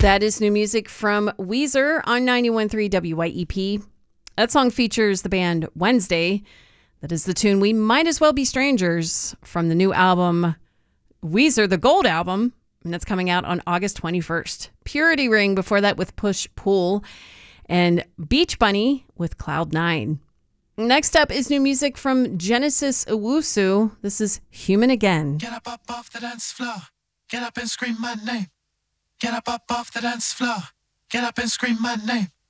That is new music from Weezer on 91.3 WYEP. That song features the band Wednesday. That is the tune We Might As Well Be Strangers from the new album Weezer, the Gold album, and that's coming out on August 21st. Purity Ring before that with Push Pull, and Beach Bunny with Cloud 9. Next up is new music from Genesis Owusu. This is Human Again. Get up off the dance floor. Get up and scream my name. Get up off the dance floor. Get up and scream my name.